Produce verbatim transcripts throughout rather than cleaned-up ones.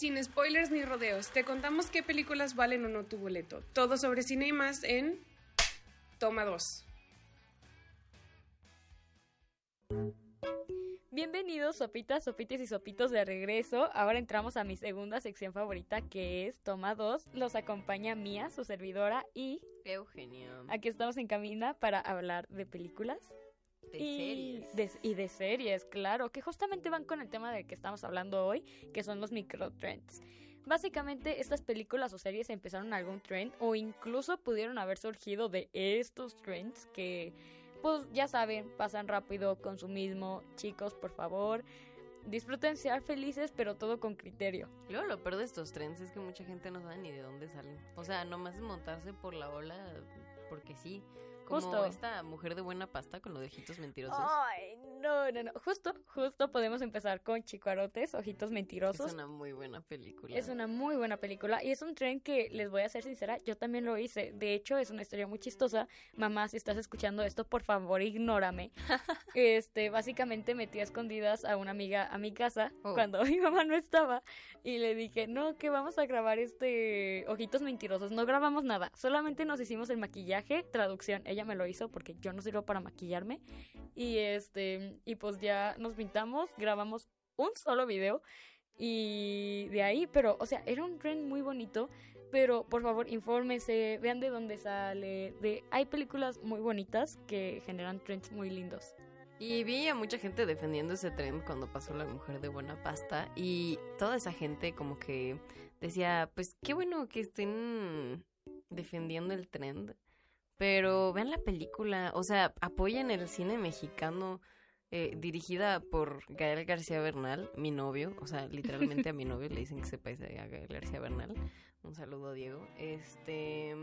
Sin spoilers ni rodeos, te contamos qué películas valen o no tu boleto. Todo sobre cine y más en Toma dos. Bienvenidos, sopitas, sopites y sopitos de regreso. Ahora entramos a mi segunda sección favorita, que es Toma dos. Los acompaña Mía, su servidora, y Eugenio. Aquí estamos en cabina para hablar de películas. De y series. De, y de series, claro, que justamente van con el tema del que estamos hablando hoy, que son los microtrends. Básicamente, estas películas o series empezaron algún trend o incluso pudieron haber surgido de estos trends que, pues ya saben, pasan rápido, consumismo. Chicos, por favor, disfruten ser felices, pero todo con criterio. Luego lo peor de estos trends es que mucha gente no sabe ni de dónde salen. O sea, nomás es montarse por la ola porque sí. Como Justo. Esta mujer de buena pasta con los ojitos mentirosos. Ay, no, no, no. Justo, justo podemos empezar con Chicuarotes, Ojitos Mentirosos. Es una muy buena película. Es una muy buena película y es un tren que, les voy a ser sincera, yo también lo hice. De hecho, es una historia muy chistosa. Mamá, si estás escuchando esto, por favor, ignórame. Este, básicamente metí a escondidas a una amiga a mi casa oh. cuando mi mamá no estaba y le dije, no, que vamos a grabar este Ojitos Mentirosos. No grabamos nada, solamente nos hicimos el maquillaje, traducción. Ella me lo hizo porque yo no sirvo para maquillarme y este y pues ya nos pintamos, grabamos un solo video y de ahí, pero o sea, era un trend muy bonito, pero por favor infórmense, vean de dónde sale, de hay películas muy bonitas que generan trends muy lindos. Y vi a mucha gente defendiendo ese trend cuando pasó La mujer de buena pasta y toda esa gente como que decía, pues qué bueno que estén defendiendo el trend. Pero vean la película, o sea, apoyen el cine mexicano, eh, dirigida por Gael García Bernal, mi novio, o sea, literalmente a mi novio le dicen que se parece a Gael García Bernal. Un saludo a Diego. Este...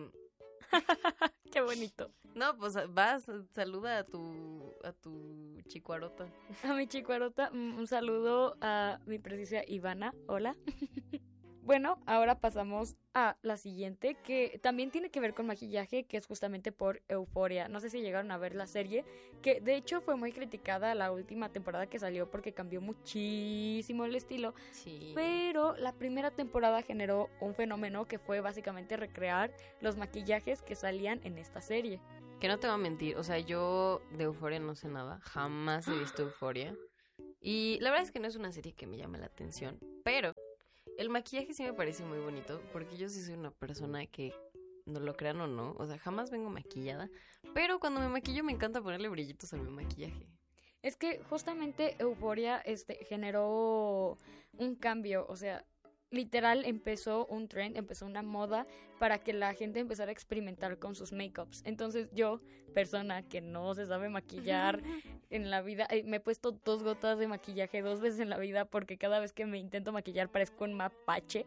Qué bonito. No, pues vas, saluda a tu a tu chicuarota. A mi chicuarota, un saludo a mi preciosa Ivana, hola. Bueno, ahora pasamos a la siguiente, que también tiene que ver con maquillaje, que es justamente por Euphoria. No sé si llegaron a ver la serie, que de hecho fue muy criticada la última temporada que salió porque cambió muchísimo el estilo. Sí. Pero la primera temporada generó un fenómeno que fue básicamente recrear los maquillajes que salían en esta serie. Que no te voy a mentir, o sea, yo de Euphoria no sé nada, jamás he visto Euphoria. Y la verdad es que no es una serie que me llame la atención, pero... el maquillaje sí me parece muy bonito, porque yo sí soy una persona que, no lo crean o no, o sea, jamás vengo maquillada, pero cuando me maquillo me encanta ponerle brillitos a mi maquillaje. Es que justamente Euphoria este, generó un cambio, o sea, literal empezó un trend, empezó una moda para que la gente empezara a experimentar con sus make-ups. Entonces yo, persona que no se sabe maquillar en la vida, me he puesto dos gotas de maquillaje dos veces en la vida porque cada vez que me intento maquillar parezco un mapache.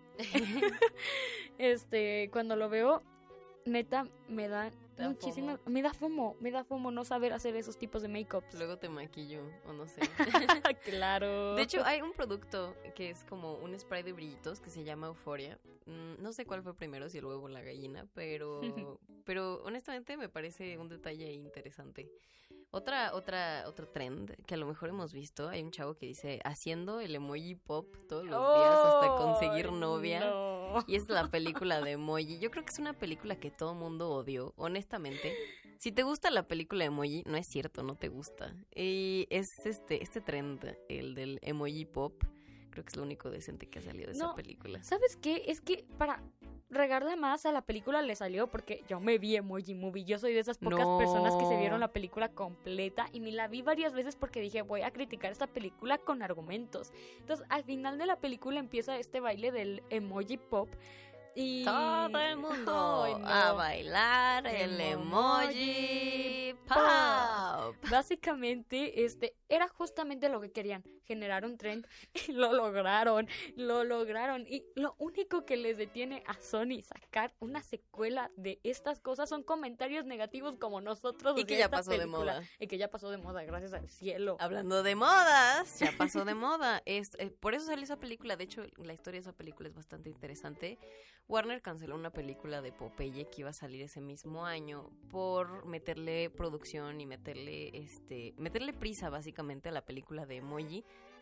Este, cuando lo veo, neta, me da, da muchísima, fomo. me da fomo, me da fomo no saber hacer esos tipos de make-ups. Luego te maquillo, o no sé. Claro. De hecho, hay un producto que es como un spray de brillitos que se llama Euphoria. No sé cuál fue primero, si el huevo o la gallina, pero, pero honestamente me parece un detalle interesante. Otra, otra, otro trend que a lo mejor hemos visto, hay un chavo que dice haciendo el emoji pop todos los oh, días hasta conseguir novia. No. Y es la película de Emoji. Yo creo que es una película que todo mundo odió, honestamente. Si te gusta la película de Emoji, no es cierto, no te gusta. Y es este, este trend, el del emoji pop. Creo que es lo único decente que ha salido de no, esa película. ¿Sabes qué? Es que para regarla más a la película le salió porque yo me vi Emoji Movie. Yo soy de esas pocas no. personas que se vieron la película completa y me la vi varias veces porque dije, voy a criticar esta película con argumentos. Entonces, al final de la película empieza este baile del emoji pop. Y... todo el mundo Ay, no. a bailar el emoji pop. Básicamente, este era justamente lo que querían, generar un trend y lo lograron, lo lograron. Y lo único que les detiene a Sony sacar una secuela de estas cosas son comentarios negativos como nosotros. Y que ya pasó de moda. Y que ya pasó de moda, gracias al cielo. Hablando de modas, ya pasó de moda. Es, eh, por eso salió esa película. De hecho, la historia de esa película es bastante interesante. Warner canceló una película de Popeye que iba a salir ese mismo año por meterle producción y meterle este meterle prisa básicamente a la película de Emoji.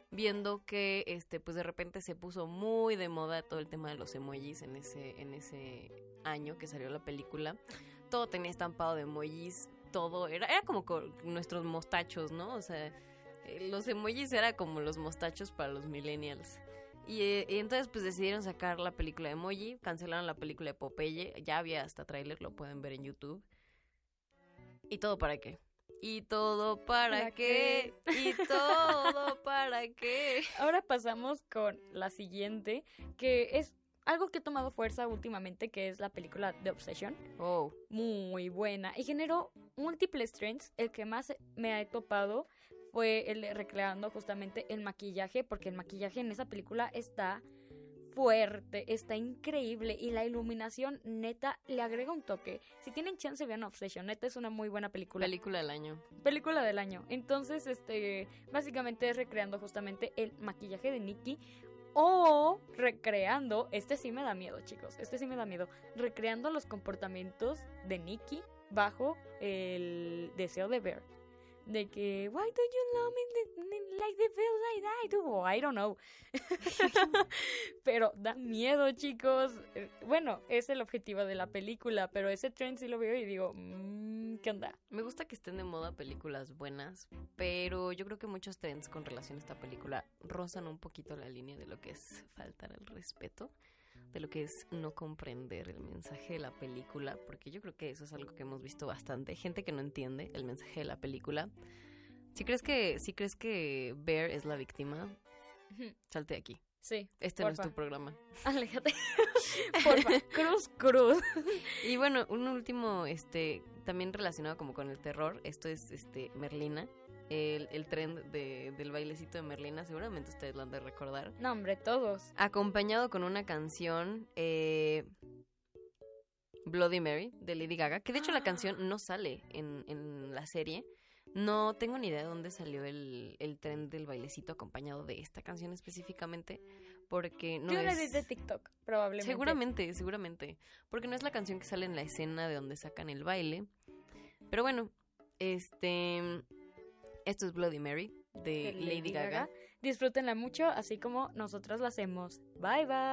viendo que este pues de repente se puso muy de moda todo el tema de los emojis en ese en ese año que salió la película. Todo tenía estampado de emojis, todo era era como con nuestros mostachos, ¿no? O sea, eh, los emojis era como los mostachos para los millennials. Y, eh, y entonces pues decidieron sacar la película de emoji, cancelaron la película de Popeye, ya había hasta tráiler, lo pueden ver en YouTube. ¿Y todo para qué? ¿Y todo para, ¿Para qué? qué? ¿Y todo para qué? Ahora pasamos con la siguiente, que es algo que ha tomado fuerza últimamente, que es la película The Obsession. Oh. Muy buena. Y generó múltiples trends. El que más me ha topado fue el de recreando justamente el maquillaje, porque el maquillaje en esa película está fuerte, está increíble y la iluminación neta le agrega un toque. Si tienen chance vean Obsession, neta es una muy buena película. Película del año. Película del año. Entonces, este, básicamente es recreando justamente el maquillaje de Nikki o recreando, este sí me da miedo, chicos, este sí me da miedo, recreando los comportamientos de Nikki bajo el deseo de Bear. De que, why don't you love me like the feels like I do? I don't know. Pero da miedo, chicos. Bueno, es el objetivo de la película, pero ese trend sí lo veo y digo, mmm, ¿qué onda? Me gusta que estén de moda películas buenas, pero yo creo que muchos trends con relación a esta película rozan un poquito la línea de lo que es faltar al respeto, de lo que es no comprender el mensaje de la película, porque yo creo que eso es algo que hemos visto bastante, gente que no entiende el mensaje de la película. Si crees que si crees que Bear es la víctima, salte de aquí. Sí. Este porfa. No es tu programa. Aléjate. Porfa, cruz, cruz. Y bueno, un último, este, también relacionado como con el terror, esto es este Merlina. El, el trend de, del bailecito de Merlina, seguramente ustedes lo han de recordar. No, hombre, todos. Acompañado con una canción, eh, Bloody Mary, de Lady Gaga, que de hecho la canción no sale en, en la serie. No tengo ni idea de dónde salió el, el trend del bailecito acompañado de esta canción específicamente, porque no Yo es... Yo la de TikTok, probablemente. Seguramente, seguramente, porque no es la canción que sale en la escena de donde sacan el baile. Pero bueno, este... Esto es Bloody Mary, de, de Lady, Lady Gaga. Gaga. Disfrútenla mucho, así como nosotros la hacemos. Bye, bye.